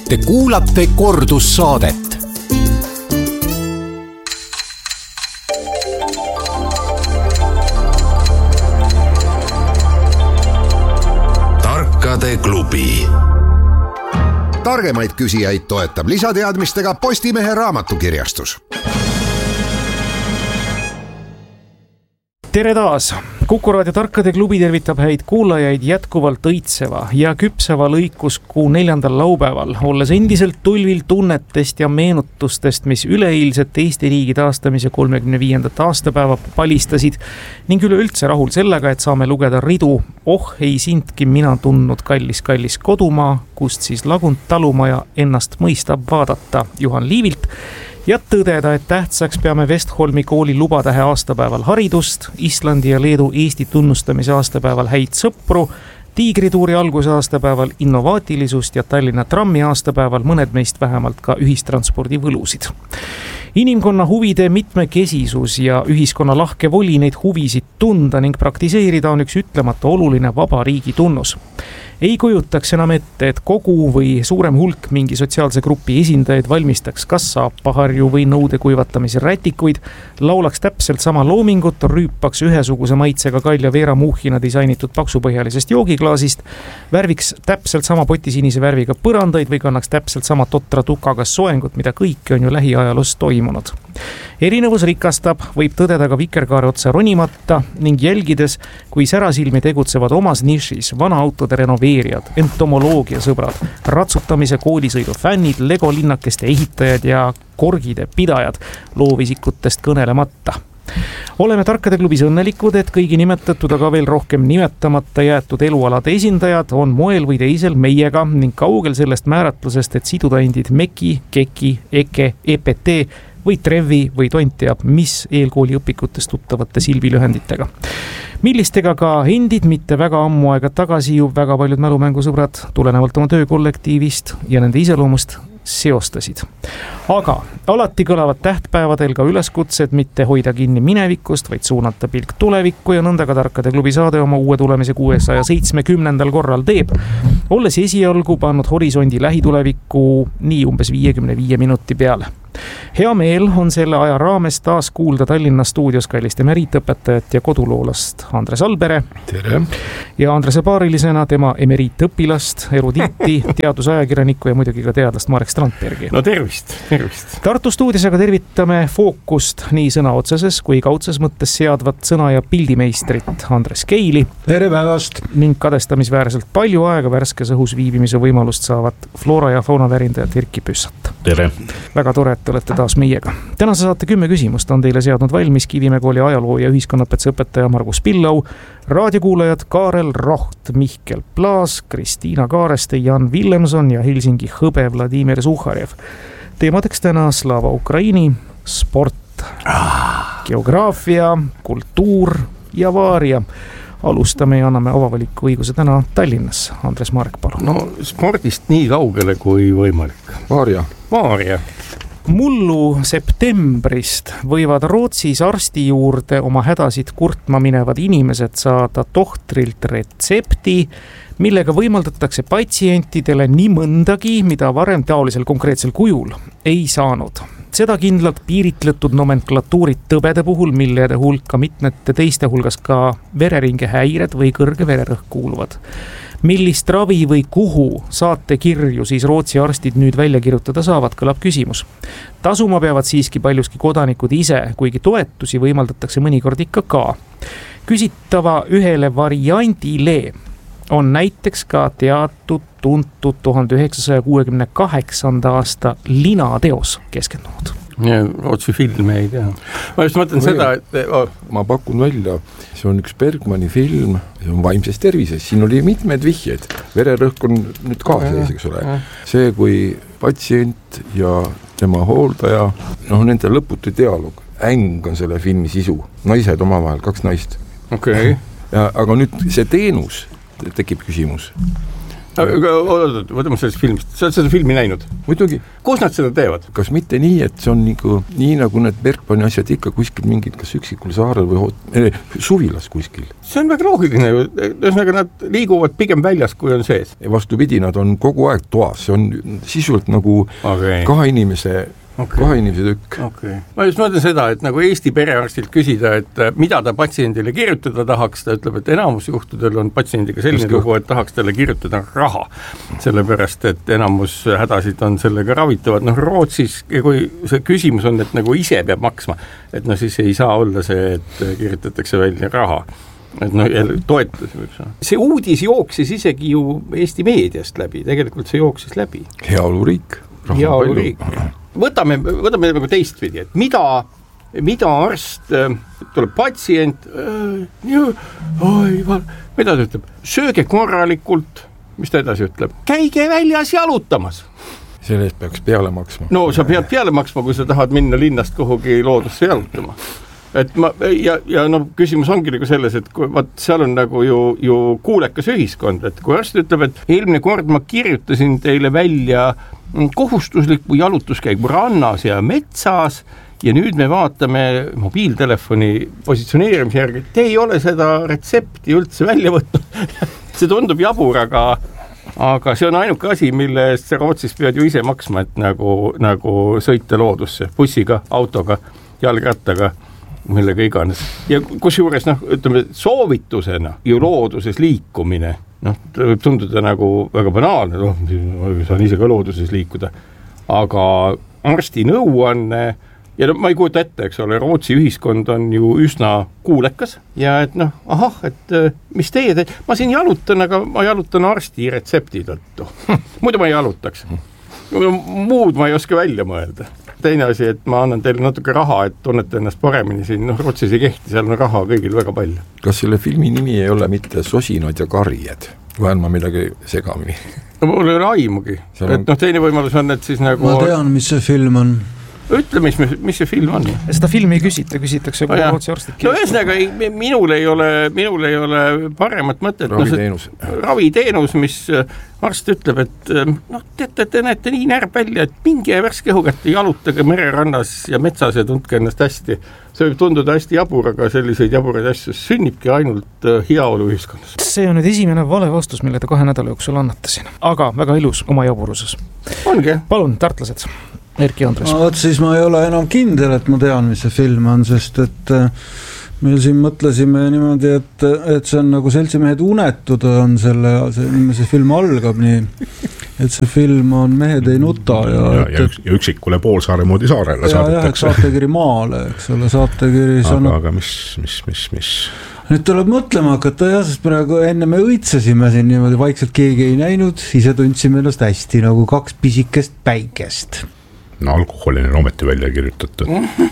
Te kuulate kordussaadet. Tarkade klubi. Targemaid küsijaid toetab lisateadmistega Postimehe raamatukirjastus. Tere taas! Kuku Raadio Tarkade klubi tervitab häid kuulajaid jätkuvalt õitseva ja küpseva lõikuskuu 4. laupäeval, olles endiselt tulvil tunnetest ja meenutustest, mis üleeilset Eesti riigi taastamise 35. aastapäeva palistasid ning üleüldse rahul sellega, et saame lugeda ridu "Oh ei sintki mina tundnud kallis kodumaa, kust siis lagunt talumaja ennast mõistab vaadata" Juhan Liivilt ja tõdeda, et tähtsaks peame Vestholmi kooli lubatähe aastapäeval haridust, Islandi ja Leedu Eesti tunnustamise aastapäeval häid sõpru, Tiigrituuri alguse aastapäeval innovaatilisust ja Tallinna trammi aastapäeval mõned meist vähemalt ka ühistranspordi võlusid. Inimkonna huvide mitmekesisus ja ühiskonna lahke voli neid huvisid tunda ning praktiseerida on üks ütlemata oluline vaba riigi tunnus. Ei kujutaks enam ette, et kogu või suurem hulk mingi sotsiaalse grupi esindajaid valmistaks kas saapaharju või nõude kuivatamise rätikuid, laulaks täpselt sama loomingut, rüüpaks ühesuguse maitsega Kalja Veera Muuhina disainitud paksupõhjalisest joogiklaasist, värviks täpselt sama potisinise värviga põrandaid või kannaks täpselt sama totra tukaga soengut, mida kõike on ju lähiajaloos toimunud. Erinevus rikastab, võib tõdeda ka vikerkaare otsa ronimata ning jälgides, kui särasilmi tegutsevad omas nišis vanaautode renoveerijad, entomoloogia sõbrad, ratsutamise koolisõidu fännid, Lego linnakeste ehitajad ja korgide pidajad, loovisikutest kõnelemata. Oleme Tarkade klubis õnnelikud, et kõigi nimetatud, aga veel rohkem nimetamata jäetud elualade esindajad on moel või teisel meiega ning kaugel sellest määratlusest, et siduda endid Meki, Keki, Eke, EPT või Trevi või tont teab, mis eelkooli õpikutest tuttavate silbilühenditega. Millistega ka endid mitte väga ammu aega tagasi ju väga paljud mälumängusõbrad tulenevalt oma töökollektiivist ja nende iseloomust seostasid. Aga alati kõlavad tähtpäevadel ka üleskutsed mitte hoida kinni minevikust, vaid suunata pilk tulevikku ja nõnda ka Tarkade klubi saade oma uue tulemise 670. korral teeb, olles esialgu pannud horisondi lähitulevikku nii umbes 55 minuti peale. Hea meel on selle aja raames taas kuulda Tallinna stuudios kallist emeriitõpetajat ja koduloolast Andres Albere. Tere! Ja Andrese paarilisena tema emeriitõpilast, erudiiti, teadusajakirjanikku ja muidugi ka teadlast Marek Strandbergi. No tervist! Tartu stuudios aga tervitame fookust nii sõna otseses kui kaudses mõttes seadvat sõna- ja pildimeistrit Andres Keili. Tere päevast! Ning kadestamisväärselt palju aega värskes õhus viibimise võimalust saavad Flora ja Fauna värindajad Erki Püssat. Tere! Väga tore, et olete taas meiega. Tänase saate 10 küsimust on teile seadnud valmis Kivimäe kooli ajaloo- ja ühiskonnapetse õpetaja Margus Pillau, raadiokuulajad Kaarel Roht, Mihkel Plaas, Kristiina Kaareste, Jan Villemson ja Helsingi hõbe Vladimir Suhharev. Teemadeks täna Slava Ukraini, sport, geograafia, kultuur ja vaaria. Alustame ja anname avavaliku õiguse täna Tallinnas. Andres Marek, palun. No spordist nii kaugele kui võimalik. Vaaria. Mullu septembrist võivad Rootsis arsti juurde oma hädasid kurtma minevad inimesed saada tohtrilt retsepti, millega võimaldatakse patsientidele nii mõndagi, mida varem taolisel konkreetsel kujul ei saanud. Seda kindlalt piiritletud nomenklatuurid tõbede puhul, millede hulka mitmete teiste hulgas ka vereringe häired või kõrge vererõhk kuuluvad. Millist ravi või kuhu saatekirju siis Rootsi arstid nüüd välja kirjutada saavad, kõlab küsimus. Tasuma peavad siiski paljuski kodanikud ise, kuigi toetusi võimaldatakse mõnikord ikka ka. Küsitava ühele variandile on näiteks ka teatud tuntud 1968. aasta linateos keskendunud. Rootsi filme ei tea. Ma just mõtlen seda, et... Ma pakun välja, see on üks Bergmani film, see on vaimses tervises. Siin oli mitmed vihjed. Vererõhk on nüüd ka sees, eks ole. See, kui patsient ja tema hooldaja, nende lõputu dialoog, äng on selle filmi sisu. Naised omavahel, 2 naist. Okay. Aga nüüd see teenus, tekib küsimus. Võtame sellest filmist, sa oled seda filmi näinud? Muidugi. Kus nad seda teevad? Kas mitte nii, et see on nii nagu need Bergmani asjad ikka kuskil mingid, kas üksikul saarel või suvilas kuskil? See on väga loogiline ju, ühesõnaga nad liiguvad pigem väljas, kui on sees. Vastupidi, nad on kogu aeg toas, see on sisult nagu kahe inimese tükk. Okay. Ma just mõtlen seda, et nagu Eesti perearstilt küsida, et mida ta patsiendile kirjutada tahaks, ta ütleb, et enamus juhtudel on patsiendiga selline lugu, et tahaks talle kirjutada raha. Sellepärast, et enamus hädasid on sellega ravitavad. Rootsis, kui see küsimus on, et nagu ise peab maksma, et siis ei saa olla see, et kirjutatakse välja raha. Et toetus. See uudis jooksis isegi ju Eesti meediast läbi, tegelikult see jooksis läbi. Heaoluriik. Võtame nagu teistpidi, et mida arst, tuleb patsient, mida ta ütleb? Sööge korralikult, mis ta edasi ütleb? Käige väljas jalutamas. Selle eest peaks peale maksma. No sa pead peale maksma, kui sa tahad minna linnast kuhugi loodusse jalutama. Et küsimus ongi nagu selles, et seal on nagu ju kuulekas ühiskond, et kui arst ütleb, et eelmine kord ma kirjutasin teile välja kohustusliku jalutuskäigu rannas ja metsas ja nüüd me vaatame mobiiltelefoni positsioneerimise järgi, et te ei ole seda retsepti üldse välja võtnud. See tundub jabur, aga see on ainuke asi, mille eest sa Rootsis pead ju ise maksma, et nagu sõita loodusse, bussiga, autoga, jalgrattaga, millega iganes. Ja kusjuures, ütleme, soovitusena ju looduses liikumine, võib tunduda nagu väga banaalne, saan ise ka looduses liikuda, aga arsti nõuanne, ja ma ei kujuta ette, eks ole, Rootsi ühiskond on ju üsna kuulekas ja et mis teie teete, ma siin jalutan, aga ma jalutan arsti retsepti tõttu. Muidu ma ei jalutaks. Muud ma ei oska välja mõelda. Teine asi, et ma annan teile natuke raha, et tunnete ennast paremini siin, Rootsis ei kehti, seal on raha kõigil väga palju. Kas selle filmi nimi ei ole mitte Sosinad ja karjed? Või on ma midagi segamini? No mul ei ole aimugi. Et teine võimalus on, et siis nagu... Ma tean, mis see film on. Ütle, mis see film on? Seda filmi ei küsitakse kui Rootsi arstid. No ühesõnaga, minul ei ole paremat mõtet. Raviteenus, mis arst ütleb, et te näete nii närb välja, et minge värske õhu kätte, jalutage mererannas ja metsas ja tundke ennast hästi. See võib tunduda hästi jabur, aga selliseid jaburaid asju sünnibki ainult heaolu ühiskonnas. See on nüüd esimene vale vastus, mille te 2 nädala jooksul annatasin. Aga väga ilus oma jaburuses. Ongi. Palun, tartlased. Erki Andres. Siis ma ei ole enam kindel, et ma tean, mis see film on, sest et me siin mõtlesime niimoodi, et see on nagu Seltsimehed unetud on see film algab nii, et see film on Mehed ei nuta ja üksikule Poolsaare moodi saarele saadetakse. Ja saatekiri maale, eks ole, saatekiri aga mis? Nüüd tuleb mõtlema hakata sest praegu enne me õitsesime siin niimoodi vaikselt keegi ei näinud, ise tundsime ennast hästi nagu 2 pisikest päikest. No alkoholini ometi välja kirjutatud.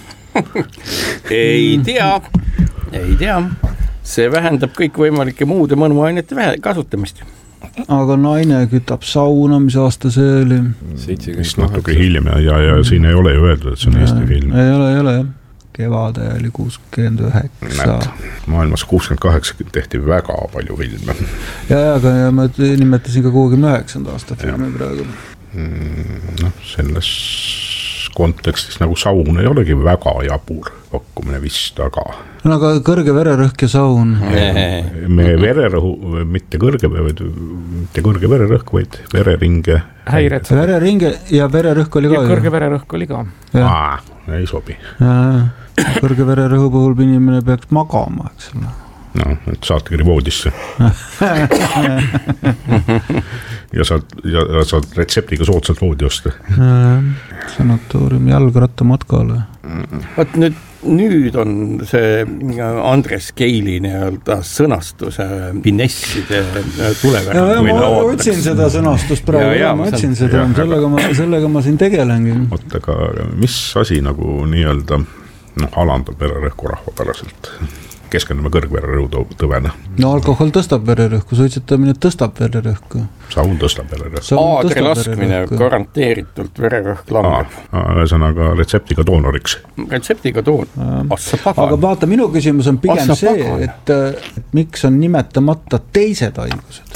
Ei tea. See vähendab kõik võimalike muude mõnuainete kasutamist. Aga naine kütab sauna, mis aasta see oli? 78. Natuke hiljem ja siin ei ole ju öeldud, et see on Eesti film. Ei ole. Kevade oli 69. Maailmas 68 tehti väga palju filme. Aga ma nimetasin ka 69. aasta filmi praegu. Selles kontekstis nagu saun ei olegi väga jabur pakkumine vist, aga kõrge vererõhk ja saun. Me vererõhu, mitte kõrge vererõhk, vaid vereringe häired. Vereringe ja vererõhk oli ka. Ja kõrge vererõhk oli ka. Ei sobi. Kõrge vererõhu puhul inimene peaks magama, eks ole. Et saatekiri voodisse. ja saad retseptiga soodsalt voodi osta. Sanatoorium jalgrattamatkale. Vaat nüüd on see Andres Keili sõnastuse finesside tuleväärne. Ma otsin seda sõnastust praegu, sellega ma siin tegelengi. Aga mis asi nagu nii-öelda alandab vererõhku rahvapäraselt? Keskendume kõrgvererõhu tõvena. No alkohol tõstab vererõhku, suitsetamine tõstab vererõhku. Saun tõstab vererõhku. Aadri laskmine garanteeritult vererõhk langeb. Ühesõnaga retseptiga doonoriks. Retseptiga Aga vaata, minu küsimus on pigem see, et miks on nimetamata teised haigused.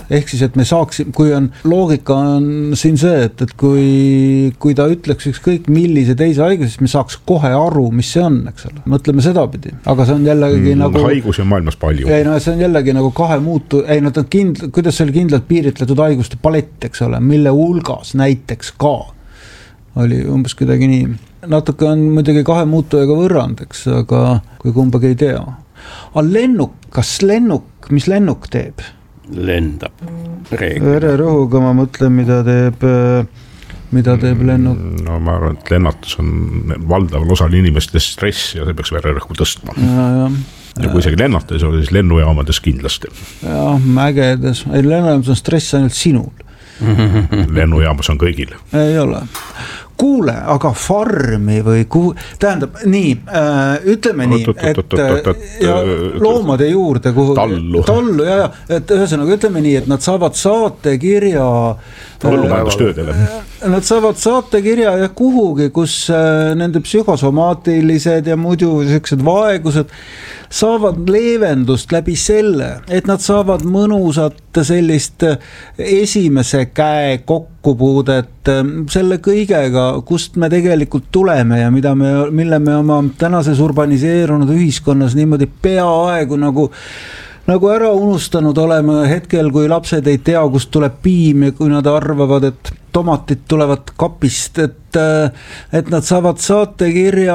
ehk siis, et me saaksime, kui on, loogika on siin see, et kui ta ütleks ükskõik millise teise haiguse, siis me saaks kohe aru, mis see on, eks ole. Mõtleme sedapidi, aga see on jällegi nagu haigusi on maailmas palju. Ei, no see on jällegi nagu kuidas see oli kindlalt piiritletud haiguste palett, eks ole, mille hulgas näiteks ka oli umbes kuidagi nii. Natuke on muidugi kahe muutujaga võrrand, eks, aga kui kumbagi ei tea. Aga mis lennuk teeb? Lendab. Vererõhuga ma mõtlen, mida teeb lennuk. No ma arvan, et lennatus on valdaval osal inimestest stress ja see peaks vererõhku tõstma. Ja kui isegi lennata ei ole, siis lennujaamades kindlasti. Jah, mägedes. Lennujaamas on stress ainult sinul. Lennujaamas on kõigil. Ei ole. Kuule, aga farmi või tähendab, nii, ütleme nii, et loomade juurde tallu, ja, et ühesõnaga ütleme nii, et nad saavad saatekirja põllumajandustöödele. Nad saavad saatekirja ja kuhugi, kus nende psühhosomaatilised ja muidu sellised vaegused saavad leevendust läbi selle, et nad saavad mõnusat sellist esimese käe kokkupuudet selle kõigega, kust me tegelikult tuleme ja mille me oma tänases urbaniseerunud ühiskonnas niimoodi peaaegu nagu ära unustanud oleme hetkel, kui lapsed ei tea, kust tuleb piim ja kui nad arvavad, et tomatid tulevad kapist, et nad saavad saatekirja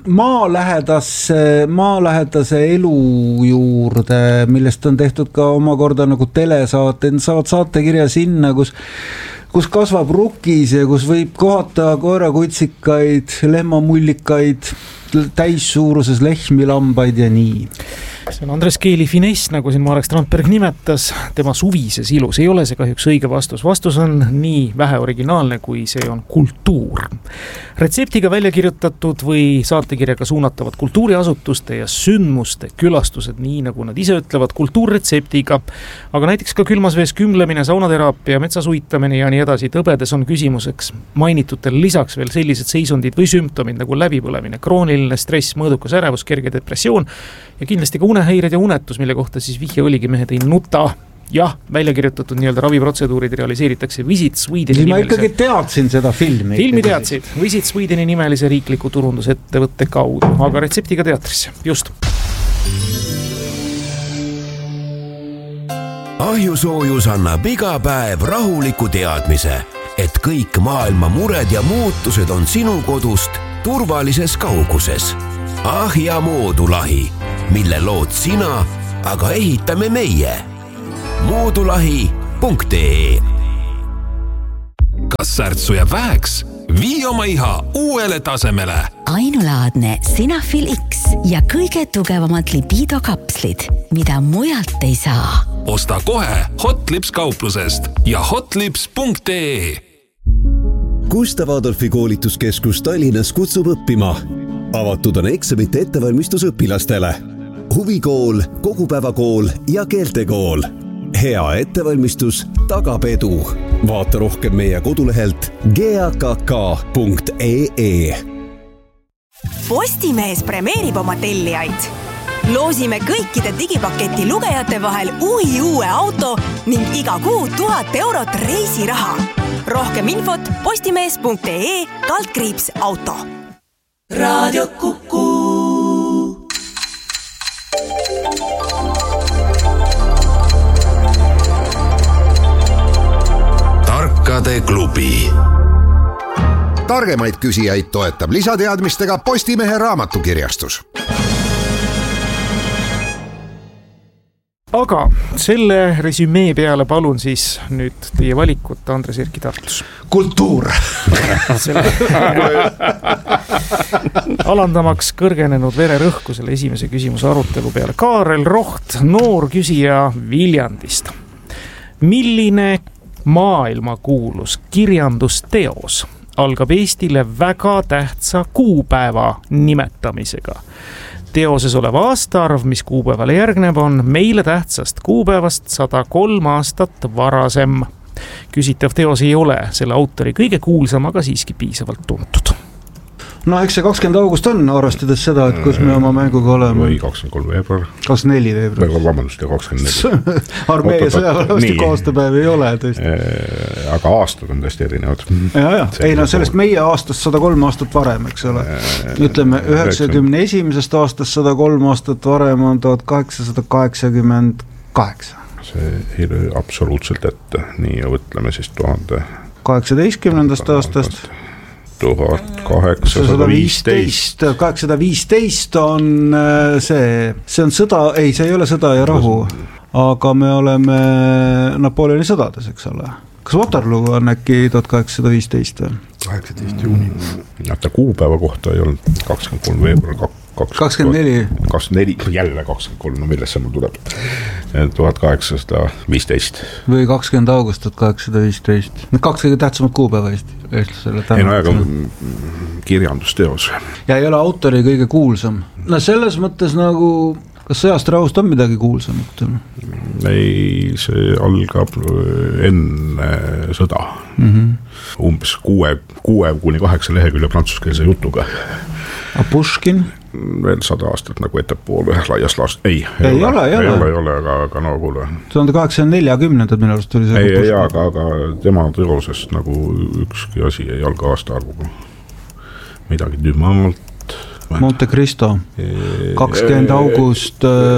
maalähedase elu juurde, millest on tehtud ka omakorda nagu telesaate, nad saavad saatekirja sinna, kus kasvab rukis ja kus võib kohata koerakutsikaid, lehmamullikaid, täissuuruses lehmilambaid ja nii. See on Andres Keeli finess, nagu siin Marek Strandberg nimetas, tema suvises ilus. Ei ole see kahjuks õige vastus. Vastus on nii vähe originaalne, kui see on kultuur. Retseptiga välja kirjutatud või saatekirjaga suunatavad kultuuriasutuste ja sündmuste külastused, nii nagu nad ise ütlevad, kultuurretseptiga. Aga näiteks ka külmas vees kümlemine, saunateraapia, metsasuitamine ja nii edasi tõbedes on küsimuseks mainitutel lisaks veel sellised seisundid või sümptomid nagu läbipõlemine, krooniline stress, mõõdukas ärevus, kerge depressioon ja kindlasti ka unehäired ja unetus, mille kohta siis vihje oligi, mehed ei nuta. Jah, välja kirjutatud nii-öelda raviprotseduurid realiseeritakse Visit Swedeni nimelise... Ma ikkagi teadsin seda filmi. Filmi teadsid. Visit Swedeni nimelise riikliku turundusettevõtte kaudu, aga retseptiga teatrisse. Just. Ahjusoojus annab iga päev rahuliku teadmise, et kõik maailma mured ja muutused on sinu kodust turvalises kauguses. Ahja Moodulahi, mille lood sina, aga ehitame meie. Moodulahi.ee. Kas särtsu jääb väheks? Vii oma iha uuele tasemele. Ainulaadne Sinafil X ja kõige tugevamad lipidokapslid, mida mujalt ei saa. Osta kohe Hotlips kauplusest ja hotlips.ee. Gustav Adolfi koolituskeskus Tallinnas kutsub õppima. Avatud on eksamite ettevalmistus õpilastele. Huvikool, kogupäevakool ja keeltekool. Hea ettevalmistus tagab edu. Vaata rohkem meie kodulehelt gakk.ee. Postimees premeerib oma tellijaid. Loosime kõikide digipaketi lugejate vahel uue auto ning iga kuu 1000 eurot reisiraha. Rohkem infot postimees.ee/auto. Radio Kuku. Tarkade klubi. Targemaid küsijaid toetab lisateadmistega Postimehe raamatukirjastus. Aga selle resümee peale palun siis nüüd teie valikut, Andres Erki Tartus. Kultuur. Alandamaks kõrgenenud vererõhku selle esimese küsimuse arutelu peale. Kaarel Roht, noor küsija Viljandist. Milline maailmakuulus kirjandusteos algab Eestile väga tähtsa kuupäeva nimetamisega? Teoses olev aastaarv, mis kuupäevale järgneb, on meile tähtsast kuupäevast 103 aastat varasem. Küsitav teos ei ole selle autori kõige kuulsam, aga siiski piisavalt tuntud. No eks see 20. august on, arvestades seda, et kus me oma mänguga oleme. Või 23. veebruar. 24. veebruar. Vabandust, 24. Armee ja sõjaväelastiku aastapäev ei ole tõesti. Aga aastad on tõesti erinevad. Ja. Ei no sellest meie aastast 103 aastat varem, eks ole. Ütleme 91. aastast 103 aastat varem on 1888. See ei löö absoluutselt ette, nii ja võtleme siis 18. aastast 1815. 815 on see on sõda, ei, see ei ole sõda ja rahu, aga me oleme Napoleoni sõdades, eks ole. Kas Waterloo on äkki 1815 või? 18 juuni. Näete, kuupäeva kohta ei olnud 23. veebruar 24. Jälle 23, no millest see mul tuleb? 1815. Või 20. august 1815. Need kaks kõige tähtsamat kuupäeva eestlasele. Ei no aga kirjandusteos. Ja ei ole autori kõige kuulsam. No selles mõttes nagu, kas sõjast rahust on midagi kuulsamat? Ei, see algab enne sõda. Umbes 6-8 lehekülje prantsuskeelse jutuga. A Puškin? Veel 100 aastat nagu ettepoole laias laast. Ei ole, aga no kuule. 1840 minu arust oli see. Ei, aga tema teosest nagu ükski asi ei alga aastaarvuga. Midagi Dumalt. Monte Cristo, 20. august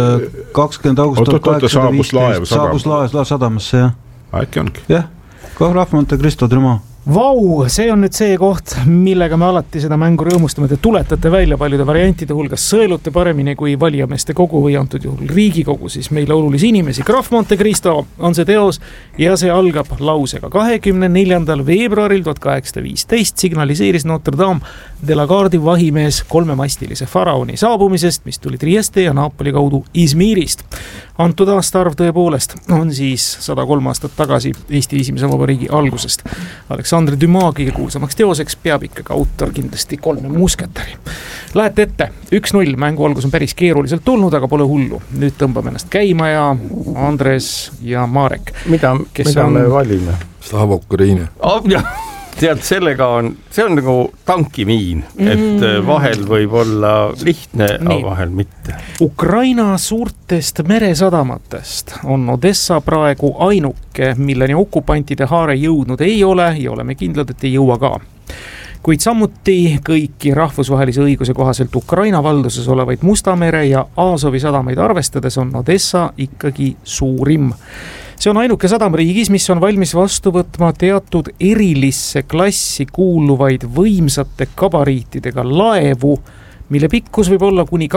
1815 saabus laev sadamasse, jah. Äkki ongi? Jah, Graf Monte Cristo, Dumalt. Vau, see on nüüd see koht, millega me alati seda mängu rõõmustame, te tuletate välja paljude variantide hulgas, sõelute paremini kui valijameeste kogu või antud juhul Riigikogu, siis meile olulisi inimesi. Graf Monte Cristo on see teos ja see algab lausega 24. veebruaril 1815 signaliseeris Notre Dame de la Garde'i vahimees kolmemastilise faraoni saabumisest, mis tuli Trieste ja Napoli kaudu Izmirist. Antud aastaarv tõepoolest on siis 103 aastat tagasi Eesti esimese vabariigi algusest. Alexandre Dumas kõige kuulsamaks teoseks peab ikkagi autor kindlasti Kolme musketäri. Lähete ette, 1-0, mängu algus on päris keeruliselt tulnud, aga pole hullu. Nüüd tõmbame ennast käima ja Andres ja Marek. Mida me valime? Slava Ukraine. Tead, sellega see on nagu tankimiin, et vahel võib olla lihtne, aga vahel mitte. Ukraina suurtest meresadamatest on Odessa praegu ainuke, milleni okupantide haare jõudnud ei ole ja oleme kindlad, et ei jõua ka. Kuid samuti kõiki rahvusvahelise õiguse kohaselt Ukraina valduses olevaid Musta mere ja Aasovi sadamaid arvestades on Odessa ikkagi suurim. See on ainuke sadam riigis, mis on valmis vastu võtma teatud erilisse klassi kuuluvaid võimsate gabariitidega laevu, mille pikkus võib olla kuni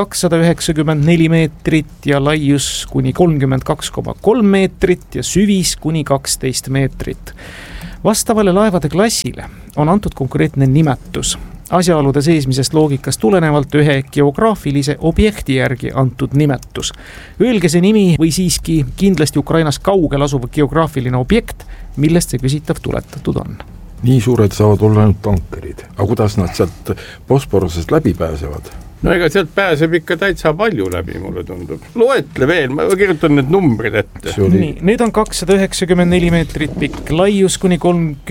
294 meetrit ja laius kuni 32,3 meetrit ja süvis kuni 12 meetrit. Vastavale laevade klassile on antud konkreetne nimetus. Asjaolude seesmisest loogikast tulenevalt ühe geograafilise objekti järgi antud nimetus. Öelge see nimi või siiski kindlasti Ukrainas kaugel asuv geograafiline objekt, millest see küsitav tuletatud on. Nii suured saavad olla ainult tankerid. Aga kuidas nad sealt Bosporusest läbi pääsevad? No ega sealt pääseb ikka täitsa palju läbi, mulle tundub. Loetle veel, ma kirjutan need numbrid ette. Nii, need on 294 meetrit pikk, laius kuni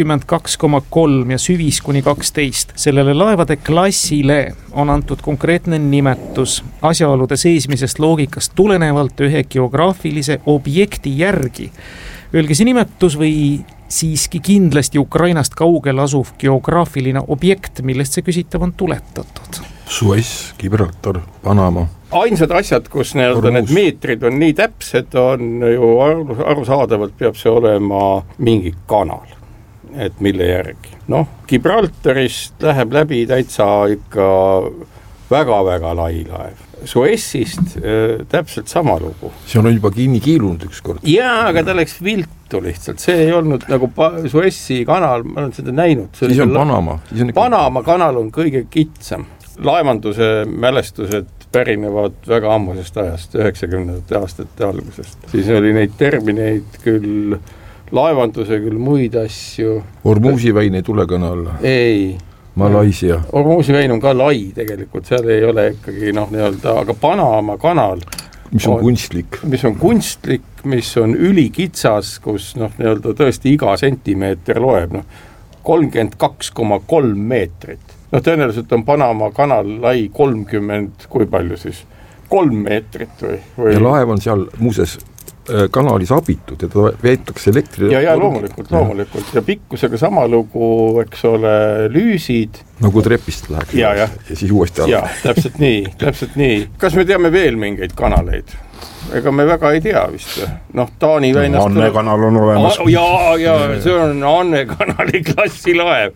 32,3 ja süvis kuni 12. Sellele laevade klassile on antud konkreetne nimetus. Asjaolude seesmisest loogikast tulenevalt ühe geograafilise objekti järgi. Öelge see nimetus või siiski kindlasti Ukrainast kaugel asuv geograafiline objekt, millest see küsitav on tuletatud. Suez, Gibraltar, Panama. Ainsad asjad, kus need meetrid on nii täpsed, on ju arusaadavalt peab see olema mingi kanal, et mille järgi. Gibraltarist läheb läbi täitsa ikka väga-väga lai laev. Suezist täpselt sama lugu. See on juba kinni kiilunud üks kord. Jaa, aga ta läks viltu lihtsalt. See ei olnud nagu Suezi kanal, ma olen seda näinud. Siis on Panama. Panama kanal on kõige kitsam. Laevanduse mälestused pärinevad väga ammusest ajast, 90. aastate algusest. Siis oli neid termineid küll laevanduse, küll muid asju. Ormusi väin ei tule kanal. Ei. Malaisia. Ormusi väin on ka lai tegelikult, seal ei ole ikkagi aga Panama kanal. Mis on kunstlik. Mis on kunstlik, mis on ülikitsas, kus tõesti iga sentimeeter loeb. 32,3 meetrit. No tõenäoliselt on Panama kanal lai 30, kui palju siis? 3 meetrit või? Ja laev on seal muuses kanalis abitud ja ta veetakse elektri. Ja loomulikult. Ja pikkusega sama lugu, eks ole, lüüsid. Nagu trepist läheks ja siis uuesti alla. Ja, täpselt nii. Kas me teame veel mingeid kanaleid? Ega me väga ei tea vist. Taani väinast... Anne kanal on olemas. Ja, see on Anne kanali klassilaev.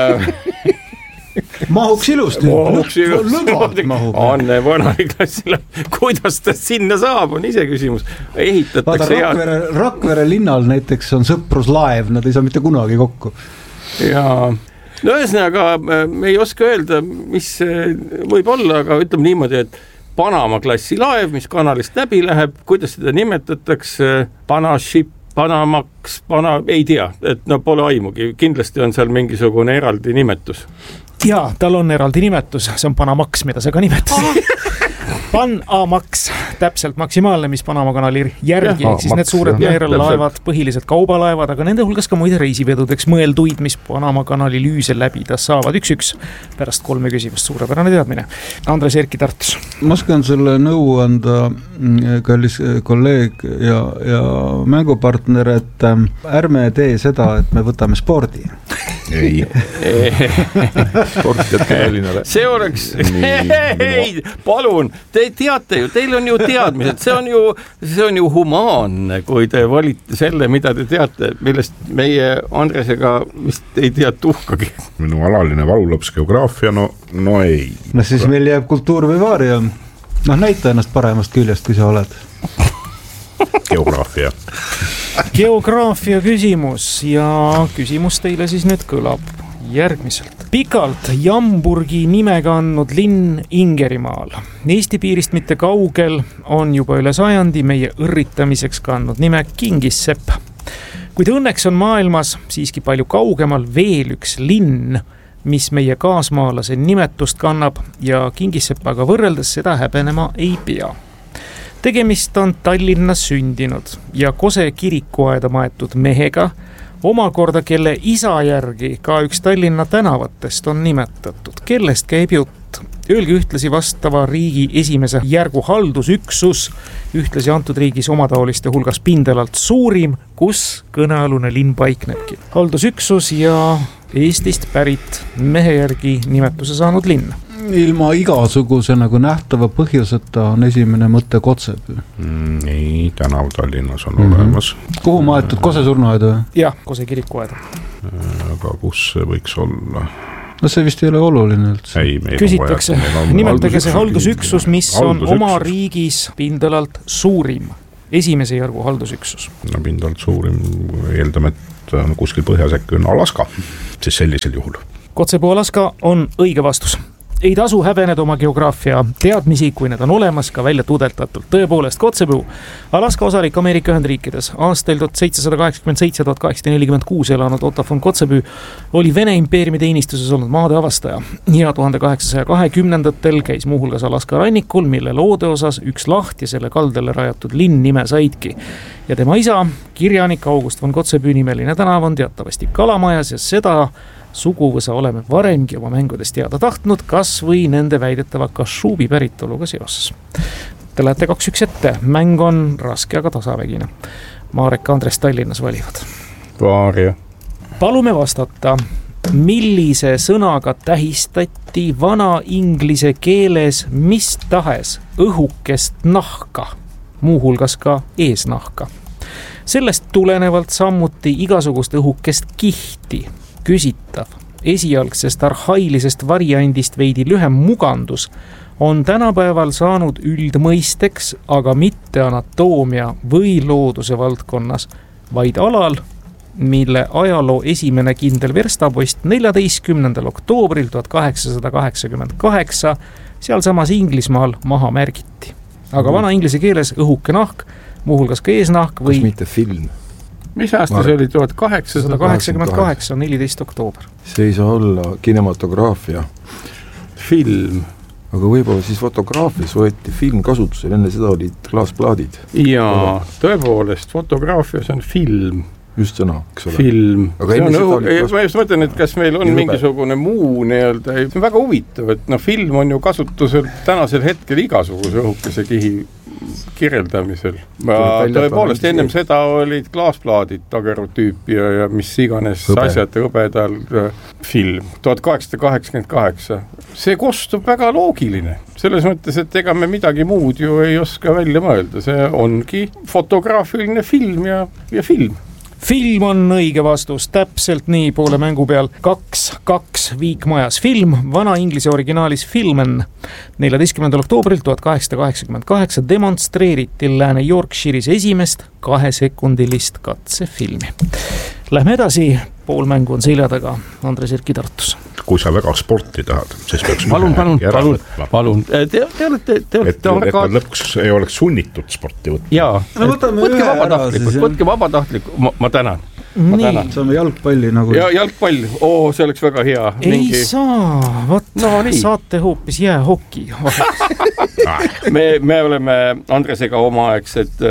Mahuks ilusti. Anne vanali klassile. Kuidas ta sinna saab, on ise küsimus. Ehitatakse Rakvere linnal näiteks on sõpruslaev, nad ei saa mitte kunagi kokku. Jaa. No ühesõnaga, me ei oska öelda, mis võib olla, aga ütleme niimoodi, et Panama klassi laev, mis kanalist läbi läheb, kuidas seda nimetatakse, Panaship, Panamax, ei tea, et pole aimugi, kindlasti on seal mingisugune eraldi nimetus. Jaa, tal on eraldi nimetus, see on Panamax, mida sa ka nimetasid. Panamax, täpselt maksimaalne, mis Panama kanali järgi, ehk siis need suured meerelaevad, põhiliselt kaubalaevad, aga nende hulgas ka muide reisivedudeks mõelduid, mis Panama kanali lüüse läbida saavad 1-1 pärast 3 küsimust, suurepärane teadmine. Andres Erki Tartus. Ma oskan sulle nõu anda, kallis kolleeg ja mängupartner, et ärme tee seda, et me võtame spordi. Ei. Sport jätke Tallinnale. See oleks, ei, palun, te teate ju, teil on ju teadmised, see on ju humaanne, kui te valite selle, mida te teate, millest meie Andresega vist ei tea tuhkagi. Minu alaline valulaps geograafia, no ei. No siis meil jääb kultuur või vaaria. Näita ennast paremast küljest, kui sa oled. Geograafia küsimus ja küsimus teile siis nüüd kõlab järgmiselt. Pikalt Jamburgi nimega andnud linn Ingerimaal. Eesti piirist mitte kaugel on juba üle sajandi meie õrritamiseks kandnud nime Kingissepp. Kuid õnneks on maailmas siiski palju kaugemal veel üks linn, mis meie kaasmaalase nimetust kannab ja Kingissepaga võrreldes seda häbenema ei pea. Tegemist on Tallinnas sündinud ja Kose kirikuaeda maetud mehega, omakorda kelle isa järgi ka üks Tallinna tänavatest on nimetatud. Kellest käib jutt? Öelge ühtlasi vastava riigi esimese järgu haldusüksus, ühtlasi antud riigis omataoliste hulgas pindelalt suurim, kus kõnealune linn paiknebki. Haldusüksus ja Eestist pärit mehe järgi nimetuse saanud linn. Ilma igasuguse nagu nähtava põhjuseta on esimene mõte Kotsepüü. Nii, tänav Tallinnas on olemas. Kuhu maetud Kose surnuaeda? Jah, Kose kirikuaeda. Aga kus see võiks olla? No see vist ei ole oluline üldse. Küsitakse, nimetage see haldusüksus, mis on oma riigis pindelalt suurim. Esimese järgu haldusüksus. No pindalt suurim, eeldame, et kuskil põhjas äkki on Alaska, siis sellisel juhul. Kotsepuu Alaska on õige vastus. Ei tasu häbeneda oma geograafia teadmisi, kui need on olemas ka välja tudeltatult. Tõepoolest, Kotsepuu, Alaska osariik Ameerika Ühendriikides, aastail 1787-1846 elanud Otto von Kotzebue oli Vene impeeriumi teenistuses olnud maade avastaja. Ja 1820-ndatel käis muuhulgas Alaska rannikul, mille loode osas üks laht ja selle kaldele rajatud linn nime saidki. Ja tema isa, kirjanik August von Kotzebue nimeline tänav on teatavasti Kalamajas ja seda suguvõsa oleme varemgi oma mängudes teada tahtnud, kas või nende väidetava Kašubi päritoluga seoses. Te lähete 2-1 ette, mäng on raske, aga tasavägine. Marek Andres Tallinnas valivad. Vaaria. Palume vastata, millise sõnaga tähistati vana inglise keeles mis tahes õhukest nahka, muuhulgas ka eesnahka. Sellest tulenevalt sammuti igasugust õhukest kihti, küsitav, esialgsest arhailisest variandist veidi lühem mugandus on tänapäeval saanud üldmõisteks, aga mitte anatoomia või looduse valdkonnas, vaid alal, mille ajaloo esimene kindel verstapost 14. oktoobril 1888 sealsamas Inglismaal maha märgiti. Aga vana inglise keeles õhuke nahk, muuhulgas ka eesnahk või... Kas mitte film? Mis aasta see oli? 1888, 14. oktoober. See ei saa olla kinematograafia. Film. Aga võib-olla siis fotograafias võeti film kasutusel, enne seda olid klaasplaadid. Jaa, tõepoolest, fotograafias on film. just sõna, eks ole. Film. Ma just mõtlen, et kas meil on mingisugune muu nii-öelda, see on väga huvitav, et film on ju kasutusel tänasel hetkel igasuguse õhukese kihi kirjeldamisel. Tõepoolest, ennem seda olid klaasplaadid dagerotüüpi ja mis iganes asjad hõbedal film. 1888. See kostub väga loogiline. Selles mõttes, et ega me midagi muud ju ei oska välja mõelda. See ongi fotograafiline film ja film. Film on õige vastus, täpselt nii poole mängu peal 2-2 Viikmajas. Film, vana inglise originaalis Filmen. 14. oktoobril 1888 demonstreeriti Lääne Yorkshire'is esimest 2-sekundilist katsefilmi. Lähme edasi, pool mängu on selja taga. Andres Erki Tartus. Kui sa väga sporti tahad, siis peaks palun. Te olete lõpuks ei oleks sunnitud sporti võtta. Jaa, võtke vabatahtlik. Ma tänan. Saame jalgpalli nagu. Jalgpall, see oleks väga hea. Ei saa, saate hoopis jäähoki. Me oleme Andresega omaaegsed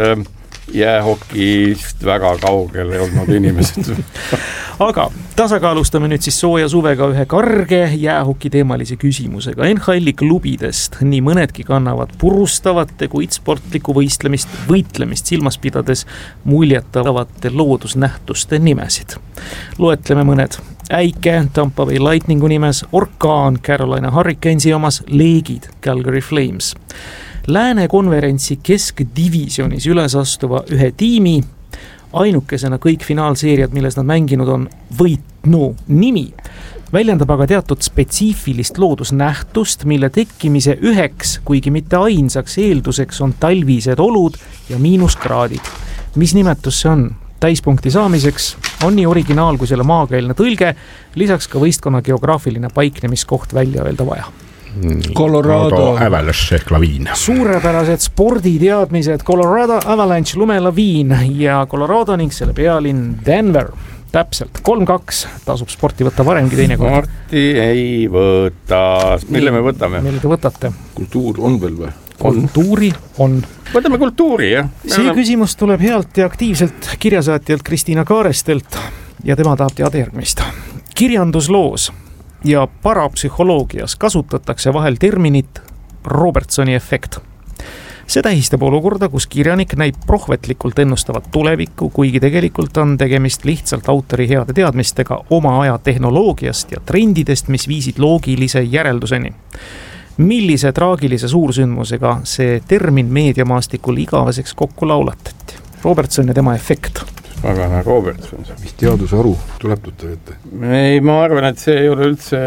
jäähokist väga kaugel olnud inimesed. Aga tasakaalustame nüüd siis sooja suvega ühe karge jäähoki teemalise küsimusega. NHL-i klubidest nii mõnedki kannavad purustavate, kuid sportliku võitlemist silmas pidades muljetavate loodusnähtuste nimesid. Loetleme mõned. Äike Tampa Bay Lightningu nimes, Orkaan Carolina Hurricanesi omas, Leegid Calgary Flames. Lääne konverentsi keskdivisionis üles astuva ühe tiimi ainukesena kõik finaalseeriad, milles nad mänginud on võitnu nimi, väljendab aga teatud spetsiifilist loodusnähtust, mille tekkimise üheks, kuigi mitte ainsaks eelduseks on talvised olud ja miinuskraadid. Mis nimetus see on? Täispunkti saamiseks on nii originaal kui selle maakeelne tõlge, lisaks ka võistkonna geograafiline paiknemiskoht välja öelda vaja. Colorado Avalanche ehk laviin. Suurepärased sporditeadmised, Colorado Avalanche lumelaviin ja Colorado ning selle pealinn Denver. Täpselt, 3-2 tasub sporti võtta varemgi teine kord. Sporti ei võta. Mille me võtame? Mille te võtate? Kultuur on veel või? Kultuuri on. Võtame kultuuri, jah? See küsimus tuleb healt ja aktiivselt kirjasaatjalt Kristiina Kaarestelt ja tema tahab teada järgmist. Kirjandusloos ja parapsühholoogias kasutatakse vahel terminit Robertsoni efekt. See tähistab olukorda, kus kirjanik näib prohvetlikult ennustavat tulevikku, kuigi tegelikult on tegemist lihtsalt autori heade teadmistega oma aja tehnoloogiast ja trendidest, mis viisid loogilise järelduseni. Millise traagilise suursündmusega see termin meediamaastikul igaveseks kokku laulatati? Robertson ja tema efekt. Pagana Robertson. Mis teadusharu tuleb tuttav ette? Ei, ma arvan, et see ei ole üldse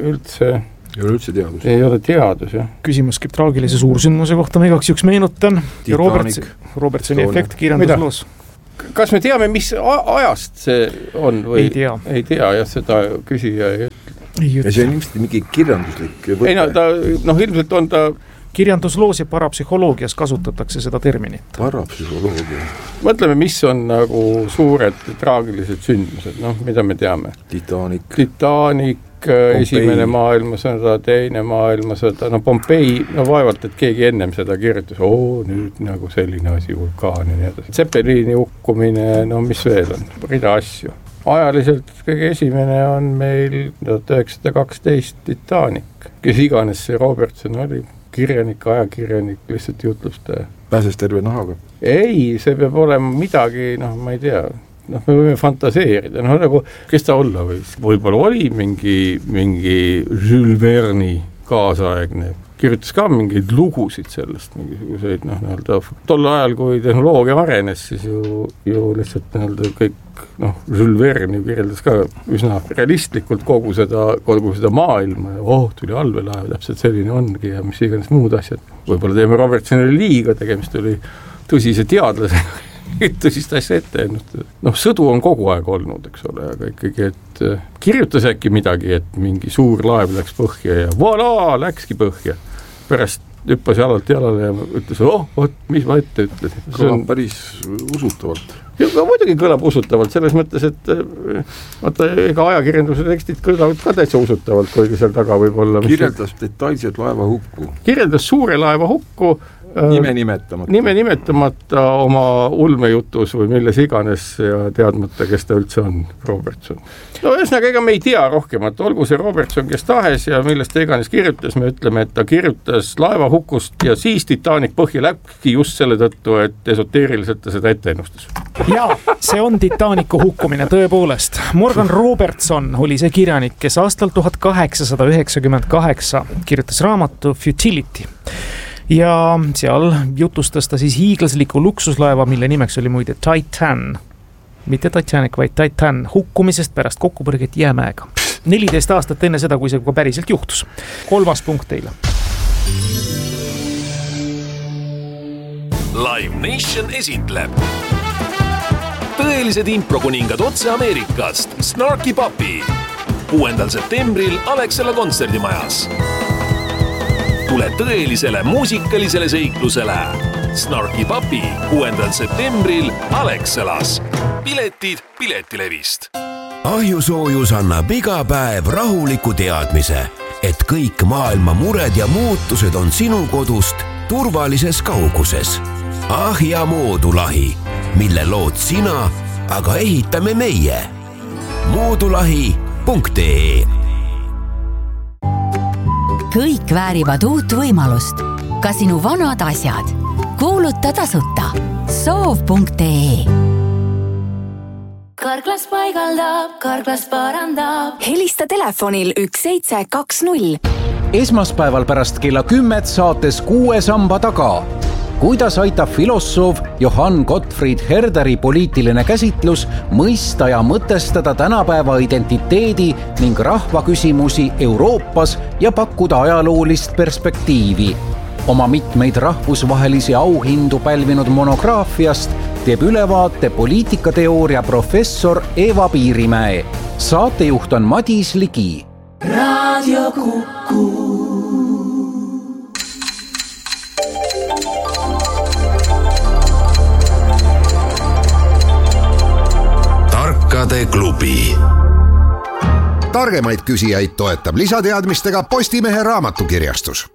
ei ole üldse teadus. Ei ole teadus, jah. Küsimus käib traagilise suursündmuse kohta, ma igaks juks meenutan. Ja Robertsoni efekt kirjandusloos. Kas me teame, mis ajast see on? Või? Ei tea, jah, seda küsija ei ütle. Ja see on ilmselt mingi kirjanduslik võte. Ei, ilmselt on ta... Kirjandusloos ja parapsühholoogias kasutatakse seda terminit. Parapsühholoogia. Mõtleme, mis on nagu suured traagilised sündmused, mida me teame. Titanic, Pompei. Esimene maailmasõda, teine maailmasõda, Pompei, vaevalt, et keegi ennem seda kirjutas, nüüd nagu selline asi, vulkaan ja nii edasi. Zeppelini hukkumine, mis veel on, rida asju. Ajaliselt kõige esimene on meil 1912 Titanic, kes iganes see Robertson oli, kirjanik, ajakirjanik, lihtsalt jutlustaja. Pääses terve nahaga? Ei, see peab olema midagi, ma ei tea, me võime fantaseerida, nagu, kes ta olla võis. Võib-olla oli mingi Jules Verne'i kaasaegne, kirjutas ka mingeid lugusid sellest, mingisuguseid, tol ajal, kui tehnoloogia arenes, siis ju lihtsalt kõik, Jules Verne kirjeldas ka üsna realistlikult kogu seda maailma, tuli allveelaev, täpselt selline ongi ja mis iganes muud asjad. Võib-olla teeme Robertsonile liiga, tegemist oli tõsise teadlasega, tõsist asja ette ennustada. Sõdu on kogu aeg olnud, eks ole, aga ikkagi, et kirjutas äkki midagi, et mingi suur laev läks põhja ja voilà, läkski põhja. Pärast hüppas jalalt jalale ja ütles, mis ma ette ütlesin. Kõlab päris usutavalt. Ja muidugi kõlab usutavalt, selles mõttes, et ega ajakirjanduse tekstid kõlavad ka täitsa usutavalt, kuigi seal taga võib olla. Kirjeldas detailselt laeva hukku. Kirjeldas suure laeva hukku, nime nimetamata oma ulmejutus või milles iganes ja teadmata, kes ta üldse on, Robertson. No ühesõnaga, ega me ei tea rohkemat, olgu see Robertson, kes tahes ja millest ta iganes kirjutas, me ütleme, et ta kirjutas laevahukust ja siis Titanic põhja läbki just selle tõttu, et esoteeriliselt ta seda ette ennustas. Jaa, see on Titanicu hukkumine tõepoolest. Morgan Robertson oli see kirjanik, kes aastal 1898 kirjutas raamatu Futility. Ja seal jutustas ta siis hiiglasliku luksuslaeva, mille nimeks oli muide Titan. Mitte Titanic, vaid Titan hukkumisest pärast kokkupõrget jäämäega. 14 aastat enne seda, kui see päriselt juhtus. 3. punkt teile. Live Nation esitleb tõelised improkuningad otse Ameerikast Snarky Puppy 6. septembril Alexela kontserdimajas. Tule tõelisele muusikalisele seiklusele Snarky Puppy 6. septembril Alexelas. Piletid Piletilevist. Ahjusoojus annab iga päev rahuliku teadmise, et kõik maailma mured ja muutused on sinu kodust turvalises kauguses. Ahja moodulahi, mille lood sina, aga ehitame meie. moodulahi.ee Kõik väärivad uut võimalust. Ka sinu vanad asjad. Kuuluta tasuta. Soov.ee Karklas paigaldab, Karklas parandab. Helista telefonil 1720. Esmaspäeval pärast kella 10 saates 6 samba taga. Kuidas aitab filosoof Johann Gottfried Herderi poliitiline käsitlus mõista ja mõtestada tänapäeva identiteedi ning rahvaküsimusi Euroopas ja pakkuda ajaloolist perspektiivi. Oma mitmeid rahvusvahelisi auhindu pälvinud monograafiast teeb ülevaate poliitikateooria professor Eva Piirimäe. Saatejuht on Madis Ligi. Radio Kuku. Tarkade klubi. Targemaid küsijaid toetab lisateadmistega Postimehe raamatukirjastus.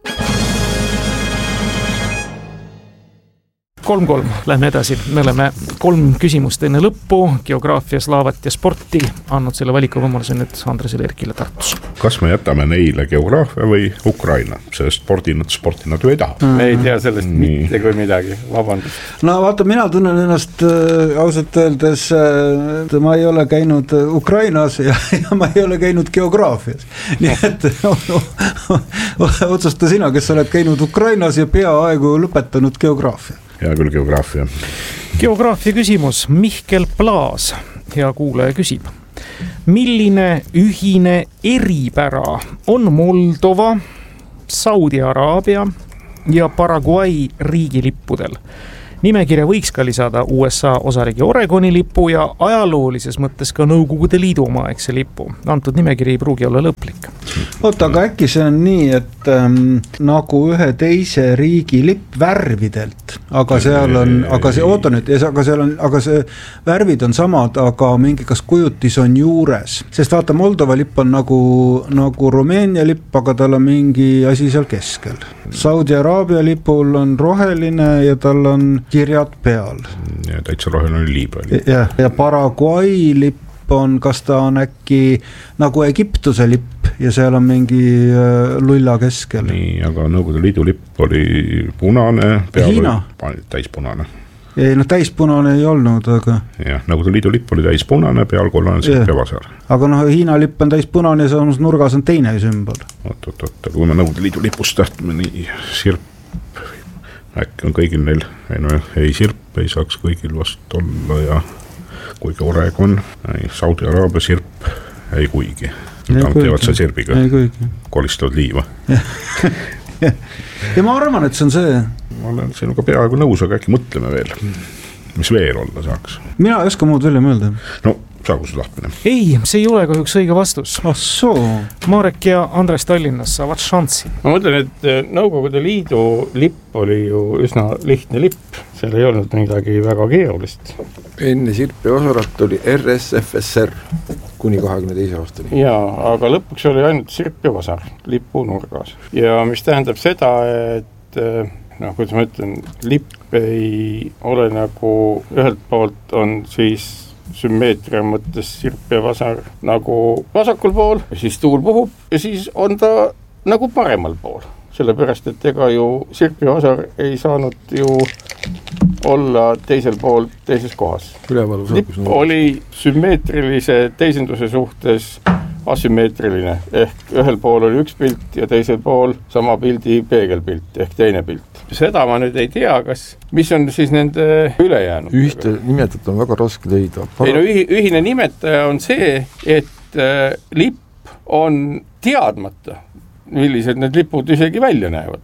3-3, lähme edasi. Me oleme 3 küsimust enne lõppu, geograafia, slaavat ja sporti. Andnud selle valikuvõimaluse nüüd Andresele Erkile Tartus. Kas me jätame neile geograafia või Ukraina? Sest sporti nad ju ei taha. Me ei tea sellest mitte kui midagi, vabandust. No vaata, mina tunnen ennast ausalt öeldes, ma ei ole käinud Ukrainas ja ma ei ole käinud geograafias. Nii et otsusta sina, kes oled käinud Ukrainas ja peaaegu lõpetanud geograafia. Hea küll geograafia. Geograafia küsimus. Mihkel Plaas, hea kuulaja, küsib. Milline ühine eripära on Moldova, Saudi Araabia ja Paraguay riigilippudel? Nimekirja võiks ka lisada USA osariigi Oregoni lipu ja ajaloolises mõttes ka Nõukogude Liidu omaaegse lipu. Antud nimekiri ei pruugi olla lõplik. Oota, aga äkki see on nii, et nagu ühe teise riigi lipp värvidelt, aga seal on, aga see värvid on samad, aga mingi kas kujutis on juures, sest vaata, Moldova lipp on nagu Rumeenia lipp, aga tal on mingi asi seal keskel. Saudi Araabia lipul on roheline ja tal on kirjad peal. Ja täitsa roheline Liibüa lipp. Ja Paraguay lipp on, kas ta on äkki nagu Egiptuse lipp ja seal on mingi lulla keskel. Nii, aga Nõukogude Liidu lipp oli punane, peal täispunane. Ei, no täispunane ei olnud, aga... Jah, Nõukogude Liidu lipp oli täispunane, peal kollane sirp ja vasar. Aga Hiina lipp on täispunane ja samas nurgas on teine sümbol. Kui me Nõukogude Liidu lipust tähtme nii sirp, äkki on kõigil neil, ei sirp ei saaks kõigil vast olla ja kuigi Oregon, Saudi Araabia sirp ei kuigi. Nad teevad see sirbiga, kolistavad liiva. Ja ma arvan, et see on see. Ma olen sinuga peaaegu nõus, aga äkki mõtleme veel, mis veel olla saaks. Mina ei oska muud välja mõelda. No, saagu see tahtmine. Ei, see ei ole kahjuks õige vastus. Marek ja Andres Tallinnas saavad šanssi. Ma mõtlen, et Nõukogude Liidu lipp oli ju üsna lihtne lipp. Seal ei olnud midagi väga keerulist. Enne sirp ja vasarat oli RSFSR kuni 22 aastani. Jaa, aga lõpuks oli ainult sirp ja vasar lipu nurgas. Ja mis tähendab seda, et kuidas ma ütlen, lipp ei ole nagu ühelt poolt on siis sümmeetria mõttes sirp ja vasar nagu vasakul pool, siis tuul puhub ja siis on ta nagu paremal pool. Sellepärast, et ega ju sirp ja vasar ei saanud ju olla teisel pool teises kohas. Lipp oli sümmeetrilise teisenduse suhtes asümmeetriline, ehk ühel pool oli üks pilt ja teisel pool sama pildi peegelpilt ehk teine pilt. Seda ma nüüd ei tea, mis on siis nende ülejäänud. Ühte nimetat on väga raske leida. Ühine nimetaja on see, et lipp on teadmata, millised need lipud isegi välja näevad.